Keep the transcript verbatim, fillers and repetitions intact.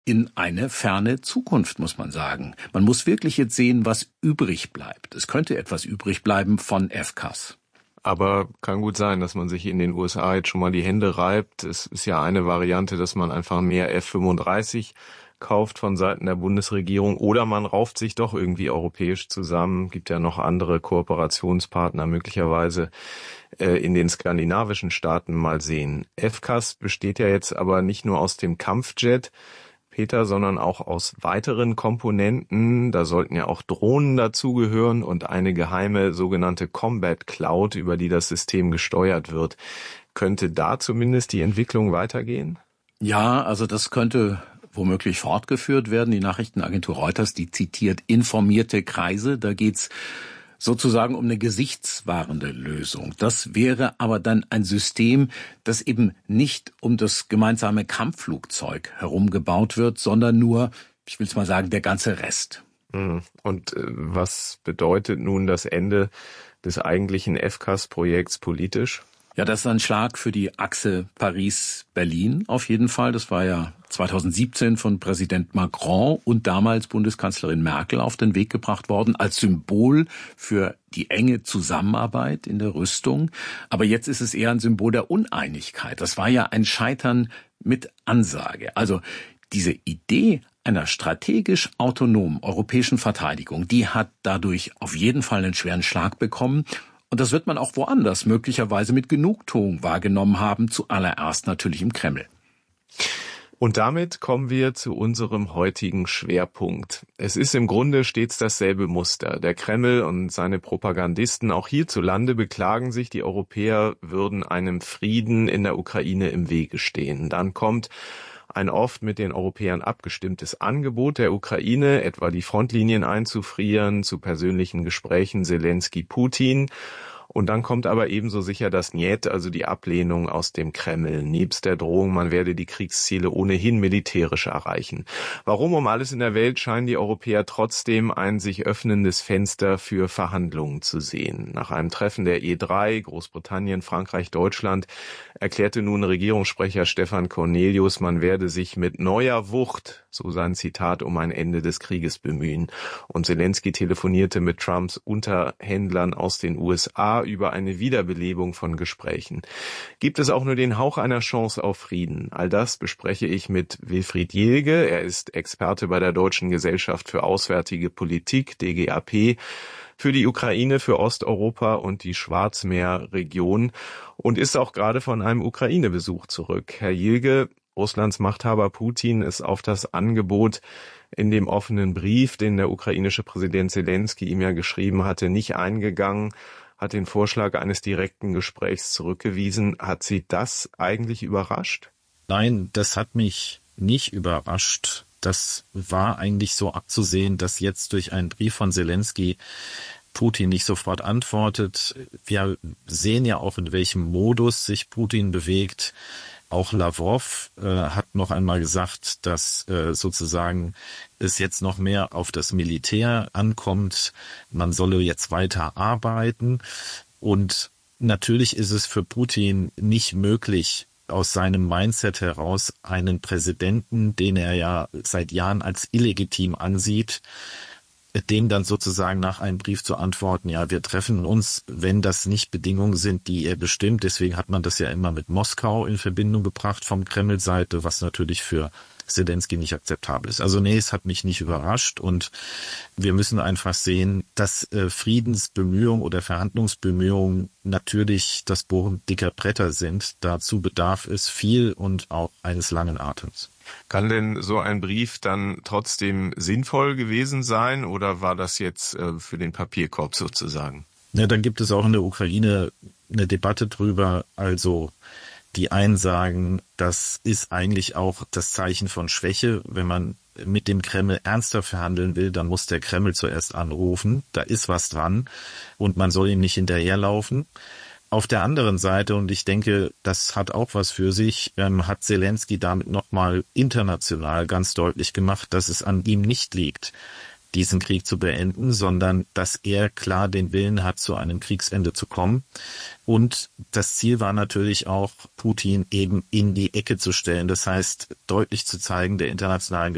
in eine ferne Zukunft, muss man sagen. Man muss wirklich jetzt sehen, was übrig bleibt. Es könnte etwas übrig bleiben von F C A S. Aber kann gut sein, dass man sich in den U S A jetzt schon mal die Hände reibt. Es ist ja eine Variante, dass man einfach mehr F fünfunddreißig kauft von Seiten der Bundesregierung, oder man rauft sich doch irgendwie europäisch zusammen. Gibt ja noch andere Kooperationspartner möglicherweise äh, in den skandinavischen Staaten, mal sehen. F C A S besteht ja jetzt aber nicht nur aus dem Kampfjet, Peter, sondern auch aus weiteren Komponenten. Da sollten ja auch Drohnen dazugehören und eine geheime sogenannte Combat Cloud, über die das System gesteuert wird. Könnte da zumindest die Entwicklung weitergehen? Ja, also das könnte womöglich fortgeführt werden. Die Nachrichtenagentur Reuters, die zitiert informierte Kreise. Da geht's sozusagen um eine gesichtswahrende Lösung. Das wäre aber dann ein System, das eben nicht um das gemeinsame Kampfflugzeug herum gebaut wird, sondern nur, ich will es mal sagen, der ganze Rest. Und was bedeutet nun das Ende des eigentlichen F C A S-Projekts politisch? Ja, das ist ein Schlag für die Achse Paris-Berlin auf jeden Fall. Das war ja zweitausendsiebzehn von Präsident Macron und damals Bundeskanzlerin Merkel auf den Weg gebracht worden, als Symbol für die enge Zusammenarbeit in der Rüstung. Aber jetzt ist es eher ein Symbol der Uneinigkeit. Das war ja ein Scheitern mit Ansage. Also diese Idee einer strategisch autonomen europäischen Verteidigung, die hat dadurch auf jeden Fall einen schweren Schlag bekommen. Und das wird man auch woanders möglicherweise mit Genugtuung wahrgenommen haben, zuallererst natürlich im Kreml. Und damit kommen wir zu unserem heutigen Schwerpunkt. Es ist im Grunde stets dasselbe Muster. Der Kreml und seine Propagandisten auch hierzulande beklagen sich, die Europäer würden einem Frieden in der Ukraine im Wege stehen. Dann kommt ein oft mit den Europäern abgestimmtes Angebot der Ukraine, etwa die Frontlinien einzufrieren, zu persönlichen Gesprächen Selensky-Putin. Und dann kommt aber ebenso sicher das Njet, also die Ablehnung aus dem Kreml, nebst der Drohung, man werde die Kriegsziele ohnehin militärisch erreichen. Warum um alles in der Welt scheinen die Europäer trotzdem ein sich öffnendes Fenster für Verhandlungen zu sehen? Nach einem Treffen der E drei, Großbritannien, Frankreich, Deutschland, erklärte nun Regierungssprecher Stefan Cornelius, man werde sich mit neuer Wucht, so sein Zitat, um ein Ende des Krieges bemühen. Und Selensky telefonierte mit Trumps Unterhändlern aus den U S A über eine Wiederbelebung von Gesprächen. Gibt es auch nur den Hauch einer Chance auf Frieden? All das bespreche ich mit Wilfried Jelge. Er ist Experte bei der Deutschen Gesellschaft für Auswärtige Politik, D G A P, für die Ukraine, für Osteuropa und die Schwarzmeerregion und ist auch gerade von einem Ukraine-Besuch zurück. Herr Jelge, Russlands Machthaber Putin ist auf das Angebot in dem offenen Brief, den der ukrainische Präsident Selensky ihm ja geschrieben hatte, nicht eingegangen, hat den Vorschlag eines direkten Gesprächs zurückgewiesen. Hat Sie das eigentlich überrascht? Nein, das hat mich nicht überrascht. Das war eigentlich so abzusehen, dass jetzt durch einen Brief von Selensky Putin nicht sofort antwortet. Wir sehen ja auch, in welchem Modus sich Putin bewegt. Auch Lavrov äh, hat noch einmal gesagt, dass äh, sozusagen es jetzt noch mehr auf das Militär ankommt. Man solle jetzt weiter arbeiten. Und natürlich ist es für Putin nicht möglich, aus seinem Mindset heraus einen Präsidenten, den er ja seit Jahren als illegitim ansieht, dem dann sozusagen nach einem Brief zu antworten, ja, wir treffen uns, wenn das nicht Bedingungen sind, die er bestimmt. Deswegen hat man das ja immer mit Moskau in Verbindung gebracht vom Kreml-Seite, was natürlich für Selensky nicht akzeptabel ist. Also nee, es hat mich nicht überrascht und wir müssen einfach sehen, dass äh, Friedensbemühungen oder Verhandlungsbemühungen natürlich das Bohren dicker Bretter sind. Dazu bedarf es viel und auch eines langen Atems. Kann denn so ein Brief dann trotzdem sinnvoll gewesen sein oder war das jetzt äh, für den Papierkorb sozusagen? Ja, dann gibt es auch in der Ukraine eine Debatte drüber, also die einen sagen, das ist eigentlich auch das Zeichen von Schwäche. Wenn man mit dem Kreml ernster verhandeln will, dann muss der Kreml zuerst anrufen. Da ist was dran und man soll ihm nicht hinterherlaufen. Auf der anderen Seite, und ich denke, das hat auch was für sich, ähm, hat Selensky damit nochmal international ganz deutlich gemacht, dass es an ihm nicht liegt, diesen Krieg zu beenden, sondern dass er klar den Willen hat, zu einem Kriegsende zu kommen. Und das Ziel war natürlich auch, Putin eben in die Ecke zu stellen. Das heißt, deutlich zu zeigen der internationalen